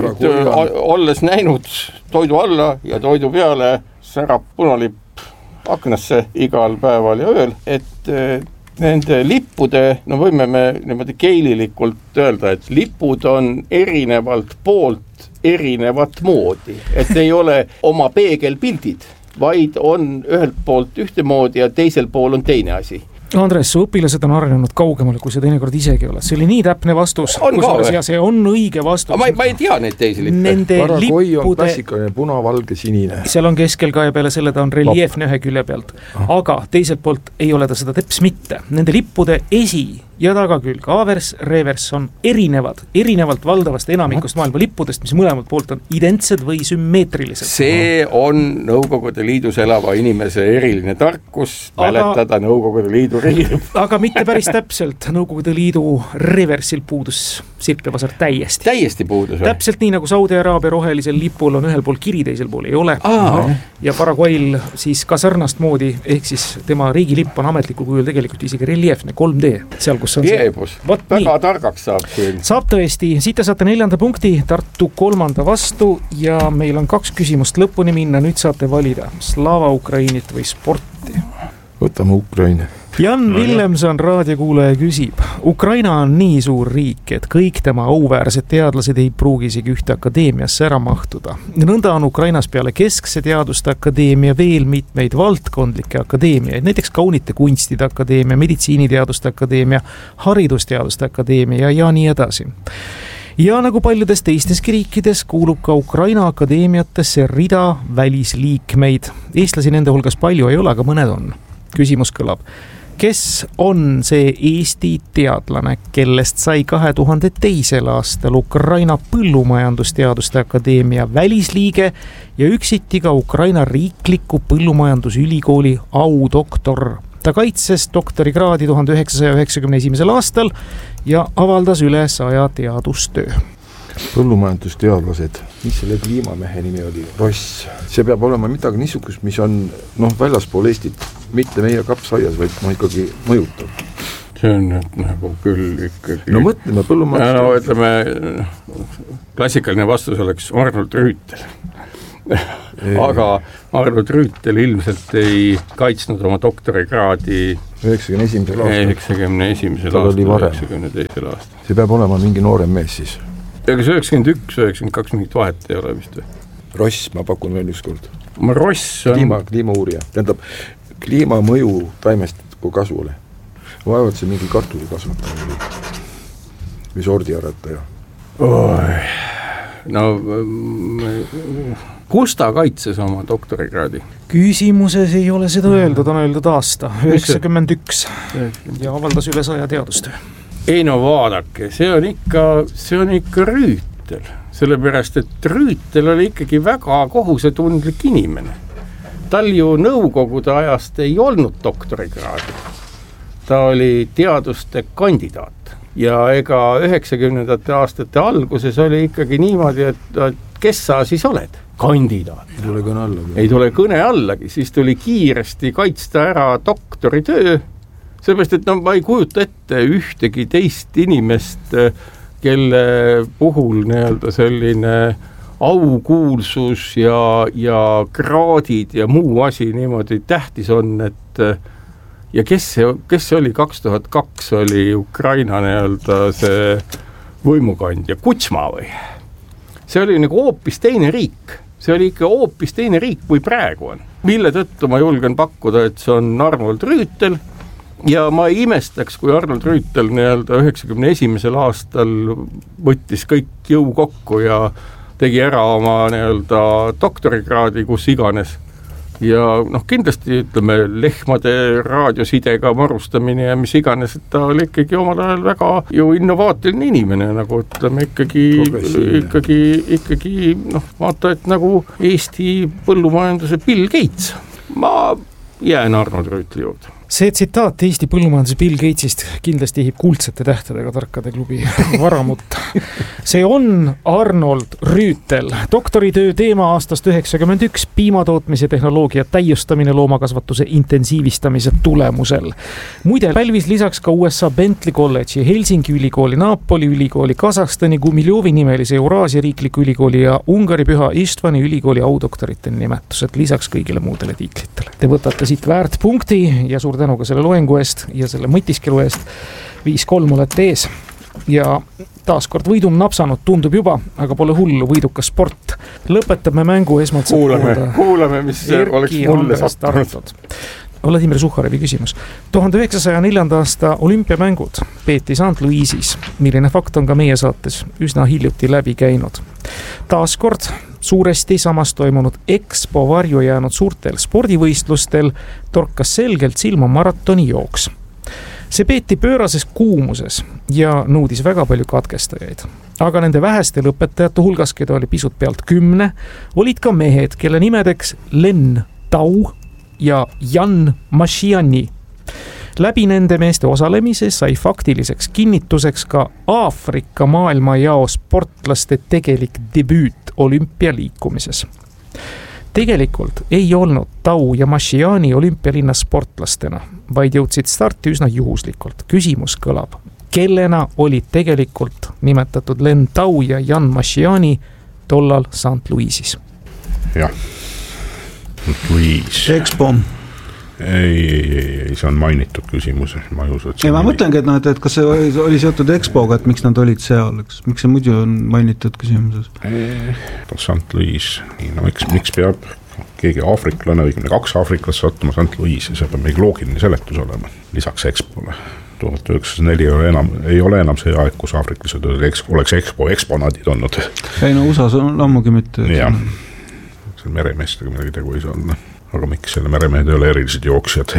Olles näinud toidu alla ja toidu peale särab punalipp aknasse igal päeval ja ööl, et nende lippude, võime me niimoodi keililikult öelda, et lipud on erinevalt poolt erinevat moodi, et ei ole oma peegelpildid, vaid on ühelt poolt ühtemoodi ja teisel pool on teine asi. Andres, su õpilased on arenenud kaugemale, kui see teinekord isegi ole. See oli nii täpne vastus. Ja see on õige vastus. Ma ei tea neid teisi lippe. Nende Paragoi on lippude... klassikaline puna, valge, sinine. Seal on keskel ka ja peale selle ta on reljeefne ühe külje pealt. Aga teiselt poolt ei ole ta seda teps mitte. Nende lippude esi- ja tagakülg, avers, revers on erinevalt valdavast enamikust maailma lippudest, mis mõlemalt poolt on identsed või sümmeetrilised. See on Nõukogude Liidus elava inimese eriline tarkus mäletada Nõukogude Liidu riigilipp. Aga mitte päris täpselt. Nõukogude Liidu reversil puudus sirp ja vasar täiesti. Täiesti puudus. Täpselt nii nagu Saudi Araabia rohelisel lipul on ühel pool kiri, teisel pool ei ole. Ja Paraguayl siis ka sarnast moodi, ehk siis tema riigilipp on ametlikul kujul tegelikult isegi reljeefne 3D. Seal Jeebus, väga targaks saab küll. Saab tõesti, siit te saate 4. punkti, Tartu 3. vastu ja meil on 2 küsimust lõpuni minna, nüüd saate valida Slava Ukrainit või sporti. Võtame Ukraina. Jan Villemson raadiokuulaja küsib. Ukraina on nii suur riik, et kõik tema auväärsed teadlased ei pruugi isegi ühte akadeemiasse ära mahtuda. Nõnda on Ukrainas peale Keskse teaduste akadeemia veel mitmeid valdkondlikke akadeemiaid, näiteks Kaunite kunstide akadeemia, meditsiiniteaduste akadeemia, haridusteaduste akadeemia ja nii edasi. Ja nagu paljudes teisteski riikides kuulub ka Ukraina akadeemiatesse rida välisliikmeid. Eestlasi nende hulgas palju ei ole, aga mõned on. Küsimus kõlab. Kes on see Eesti teadlane, kellest sai 2002. aastal Ukraina põllumajandusteaduste akadeemia välisliige ja üksiti ka Ukraina riikliku põllumajandusülikooli audoktor? Ta kaitses doktorikraadi 1991. aastal ja avaldas üle 100 teadustöö. Põllumajandusteadlased, mis selle kliimamehe nimi oli? Ross. See peab olema midagi niisugust, mis on väljaspool Eestit, mitte meie kapsaias, vaid ikkagi mõjutab. See on nagu küll ikkagi... No mõtleme põllumajandus... ütleme, klassikaline vastus oleks Arnold Rüütel. Aga Arnold Rüütel ilmselt ei kaitsnud oma doktorikraadi 91. aastal. See peab olema mingi noorem mees siis. Ja kas 91, 92 mingit vahet ei ole vist või? Ross, ma pakun veel üks kord. Ross on... Kliimauurija. Tähendab, kliimamõju taimestiku kasvule. Vaevalt see mingi kartuli kasvataja või sordiaretaja. No, kus ta kaitses oma doktorikraadi? Küsimuses ei ole seda öeldud, on öeldud aasta 91 ja avaldas üle 100 teadustöö. Ei no vaadake, see on ikka Rüütel, sellepärast, et Rüütel oli ikkagi väga kohusetundlik inimene. Tal ju nõukogude ajast ei olnud doktorikraadi. Ta oli teaduste kandidaat ja ega 90. aastate alguses oli ikkagi niimoodi, et kes sa siis oled? Kandidaat. Ei tule kõne allagi, siis tuli kiiresti kaitsta ära doktoritöö. Sellepärast, et ma ei kujuta ette ühtegi teist inimest, kelle puhul selline aukuulsus ja kraadid ja muu asi niimoodi tähtis on, et ja kes see oli 2002 oli Ukraina see võimukandja, Kutsma või? See oli nagu hoopis teine riik. See oli ikka hoopis teine riik, kui praegu on. Mille tõttu ma julgen pakkuda, et see on Arnold Rüütel. Ja ma ei imestaks, kui Arnold Rüütel 91. aastal võttis kõik jõu kokku ja tegi ära oma nii-öelda doktorikraadi, kus iganes. Ja kindlasti ütleme lehmade raadiosidega marustamine ja mis iganes, et ta oli ikkagi omal ajal väga ju innovaatiline inimene, nagu ütleme ikkagi vaata, et nagu Eesti põllumajanduse Bill Gates. Ma jään Arnold Rüütli juurde. See tsitaat Eesti põllumajanduse Bill Gatesist kindlasti ehib kuldsete tähtedega Tarkade klubi varamut. See on Arnold Rüütel. Doktoritöö teema aastast 1991 piimatootmise tehnoloogia täiustamine loomakasvatuse intensiivistamise tulemusel. Muide, pälvis lisaks ka USA Bentley College'i, Helsingi ülikooli, Napoli ülikooli, Kasahstani Gumiljovi nimelise Euraasia riikliku ülikooli ja Ungari Püha Istvani ülikooli audoktorite nimetused lisaks kõigile muudele tiitlitele. Te võtate siit väärt punkti ja suur tänu ka selle loengu eest ja selle mõtiskelu eest. 5-3 olete ees ja taaskord võidum napsanud tundub juba, aga pole hullu, võidukas sport. Lõpetame mängu esmalt. Kuulame, mis oleks mulle sattunud. Vladimir Suhharevi küsimus. 1904. aasta olümpiamängud peeti St. Louisis, milline fakt on ka meie saates üsna hiljuti läbi käinud. Taaskord suuresti samas toimunud Expo varju jäänud suurtel spordivõistlustel torkas selgelt silma maratoni jooks. See peeti pöörases kuumuses ja nõudis väga palju katkestajaid. Aga nende väheste lõpetajate hulgas, keda oli pisut pealt 10, olid ka mehed, kelle nimedeks Len Tau ja Jan Mashiani. Läbi nende meeste osalemise sai faktiliseks kinnituseks ka Aafrika maailmajao sportlaste tegelik debüüt olümpialiikumises. Tegelikult ei olnud Tau ja Mashiani olümpialinnas sportlastena, vaid jõudsid starti üsna juhuslikult. Küsimus kõlab, kellena olid tegelikult nimetatud Len Tau ja Jan Mashiani tollal St. Louisis? Jah. Louis. Expo. Ei, see on mainitud küsimus. Ma mõtlengi, et kas see oli seotud Expoga, et miks nad olid seal, miks see muidu on mainitud küsimuses? St. Louis, miks peab keegi aafriklane, õigemini 2 aafriklast sattuma St. Louis, see peab meil loogiline seletus olema, lisaks Expole. 1904 ei ole enam see aeg, kus aafriklased oleks Expo eksponaadid olnud. Ei USA-s on ammugi mitte. Jah. Meremeestega midagi tegu ei saa olla. Aga miks selle meremehed ei ole erilised jooksjad?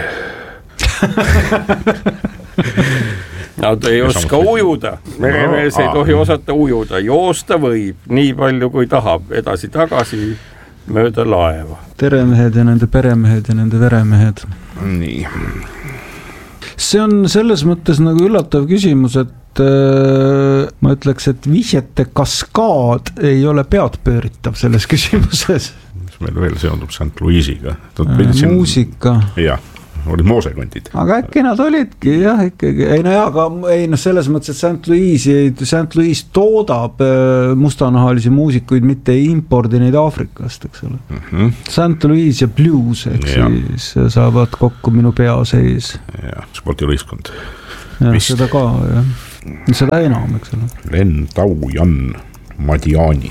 Nad ei oska ujuda. Meremees ei tohi osata ujuda. Joosta võib nii palju kui tahab edasi-tagasi mööda laeva. Teremehed ja nende peremehed ja nende veremehed. Nii. See on selles mõttes nagu üllatav küsimus, et ma ütleks, et vihjete kaskaad ei ole peadpööritav selles küsimuses. Mis meil veel seondub St. Louisiga? Muusika. Jah, olid moosekondid. Aga äkki nad olidki, jah, ikkagi. Selles mõttes, et St. Louis toodab mustanahalisi muusikuid, mitte ei impordi neid Aafrikast, eks ole. St. Louis ja blues, siis saavad kokku minu pea sees. Jah, spordilõiskond. Jah, seda ka, jah. Seda enam, eks ole. Len Tau, Jan Mashiani.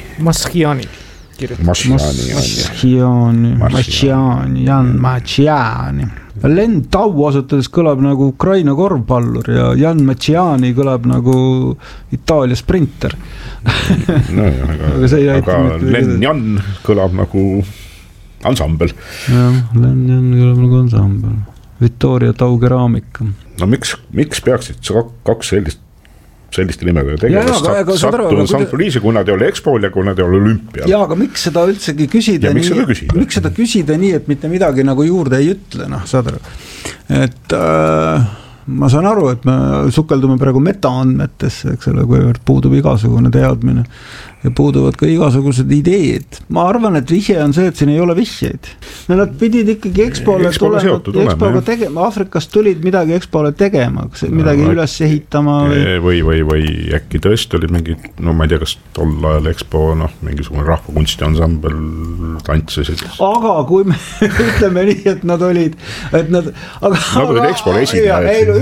Jan Mashiani. Len Tau asutades kõlab nagu Ukraina korvpallur ja Jan Mashiani kõlab nagu Itaalia sprinter. No, aga Len Jan kõlab nagu ansambel. Jah, Len Jan kõlab nagu ansambel. Victoria Tau keraamika. No miks peaksid 2 selliste nimega tegevast sattunud St. Louisi, kui nad ei ole Expol ja kui nad ei ole olümpial. Jaa, aga miks seda üldsegi küsida? Ja miks seda küsida nii, et mitte midagi nagu juurde ei ütle, saad aru. Et ma saan aru, et me sukeldume praegu metaandmetesse, eks ole, kuivõrd puudub igasugune teadmine ja puuduvad ka igasugused ideed. Ma arvan, et vihje on see, et siin ei ole vihjeid. No nad pidid ikkagi Expole tegema, Aafrikast tulid midagi Expole tegema, midagi üles ehitama. Või äkki tõesti olid mingid, ma ei tea, kas tol ajal Expo, mingisugune rahvakunstiansambel tantsisid. Aga kui me ütleme nii, et nad olid, nad olid Expole esinejad. no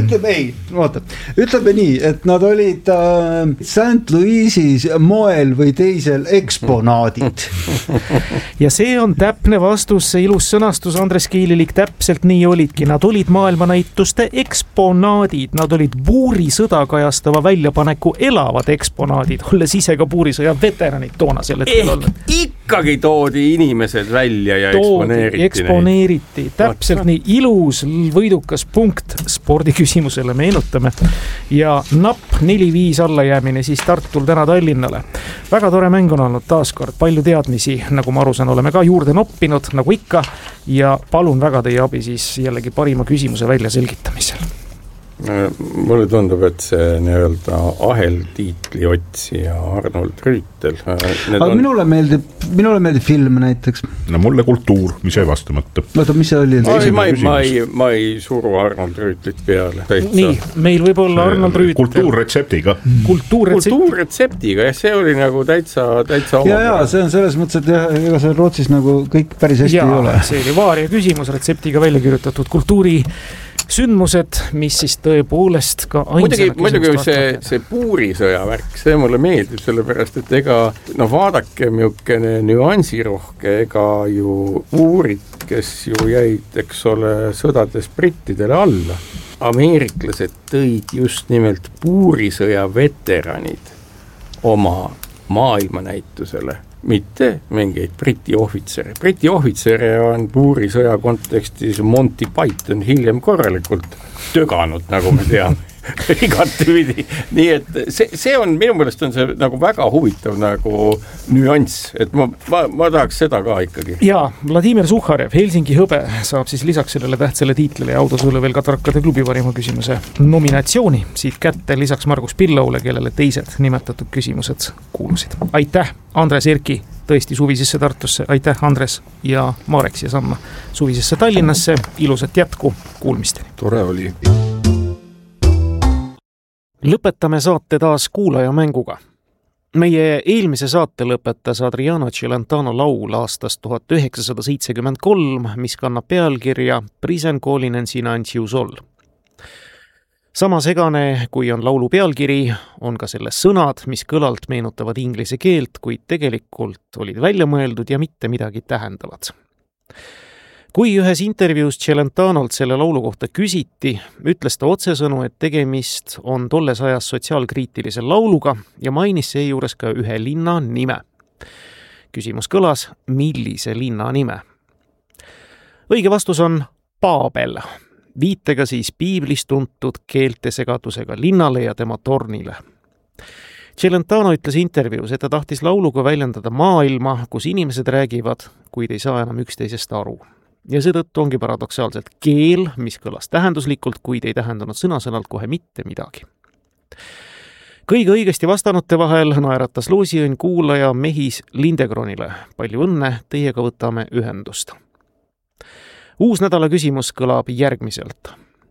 ütleme nii, et nad olid St. Louis'is moel või teisel eksponaadid. Ja see on täpne vastus, see ilus sõnastus, Andres Kiililik, täpselt nii olidki. Nad olid maailmanäituste eksponaadid, nad olid buurisõda kajastava väljapaneku elavad eksponaadid, olles ise ka buurisõja veteranid toona selle hetkel olnud. Ikkagi toodi inimesed välja ja eksponeeriti. Täpselt nii, ilus võidukas punkt spordiküsimusele meenutame. Ja napp 4-5 allajäämine siis Tartul täna Tallinnale. Väga tore mäng on olnud taaskord, palju teadmisi, nagu ma aru saan, oleme ka juurde noppinud, nagu ikka, ja palun väga teie abi siis jällegi parima küsimuse välja selgitamisel. Mulle tundub, et see nii-öelda aheltiitli otsija Arnold Rüütel. Aga minule meeldib film näiteks. No mulle kultuur, mis ei vastamata. Oota, mis see oli? Ma ei suru Arnold Rüütlit peale. Nii, meil võib olla Arnold Rüütel. Kultuurretseptiga. Kultuurretseptiga, ja see oli nagu täitsa oma. Ja, see on selles mõttes, et ega see Rootsis nagu kõik päris hästi ei ole. See oli vaaria küsimus, retseptiga välja kirjutatud kultuuri sündmused, mis siis tõepoolest ka ainsana muidugi see puurisõja värk, see mulle meeldib, sellepärast, et ega vaadake mjukene nüansirohke, ega ju uurid, kes ju jäid, eks ole, sõdades brittidele alla. Ameeriklased tõid just nimelt puurisõja veteranid oma maailmanäitusele, mitte mingeid Briti ohvitsere. Briti ohvitsere on puurisõja kontekstis Monty Python hiljem korralikult töganud, nagu me teame. Igatpidi. Nii et see on, minu meelest on see nagu väga huvitav nagu nüanss, et ma tahaks seda ka ikkagi. Ja, Vladimir Suhharev, Helsingi hõbe, saab siis lisaks sellele tähtsale tiitlile ja autosulle veel ka Tarkade klubi parima küsimuse nominatsiooni. Siit kätte lisaks Margus Pillaule, kellele teised nimetatud küsimused kuulusid. Aitäh, Andres Erki, tõesti suvisesse Tartusse. Aitäh, Andres ja Marek siia samma suvisesse Tallinnasse. Ilusat jätku, kuulmisteni. Tore oli. Lõpetame saate taas kuulaja mänguga. Meie eelmise saate lõpetas Adriano Celentano laul aastast 1973, mis kannab pealkirja Prisen Kolinen Sinantsiu Sol. Sama segane, kui on laulu pealkiri, on ka selle sõnad, mis kõlalt meenutavad inglise keelt, kuid tegelikult olid välja mõeldud ja mitte midagi tähendavad. Kui ühes intervjuus Celentanolt selle laulu kohta küsiti, ütles ta otsesõnu, et tegemist on tolles ajas sotsiaalkriitilise lauluga ja mainis seejuures ka ühe linna nime. Küsimus kõlas, millise linna nime? Õige vastus on Paabel, viitega siis piiblis tuntud keeltesegadusega linnale ja tema tornile. Celentano ütles intervjuus, et ta tahtis lauluga väljendada maailma, kus inimesed räägivad, kuid ei saa enam üksteisest aru. Ja seetõttu ongi paradoksaalselt keel, mis kõlas tähenduslikult, kuid ei tähendanud sõnasõnalt kohe mitte midagi. Kõige õigesti vastanute vahel naeratas loosiõnn kuulaja Mehis Lindegronile. Palju õnne, teiega võtame ühendust. Uus nädala küsimus kõlab järgmiselt.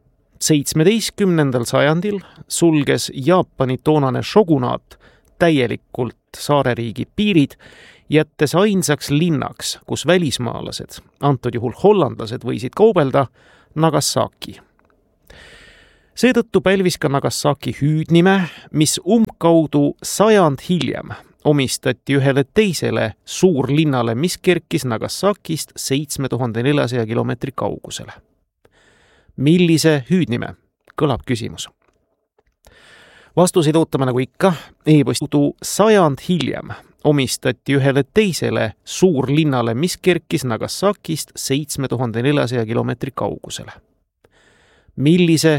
17. sajandil sulges Jaapani toonane shogunaat täielikult saareriigi piirid, jättes ainsaks linnaks, kus välismaalased, antud juhul hollandlased, võisid kaubelda, Nagasaki. Seetõttu pälvis ka Nagasaki hüüdnime, mis umbkaudu 100 hiljem omistati ühele teisele suurlinnale, mis kerkis Nagasakist 7400 kilomeetri kaugusele. Millise hüüdnime? Kõlab küsimus. Vastuseid ootame nagu ikka, e-postu 100 hiljem omistati ühele teisele suurlinnale, mis kerkis Nagasakist 7400 kilomeetri kaugusele. Millise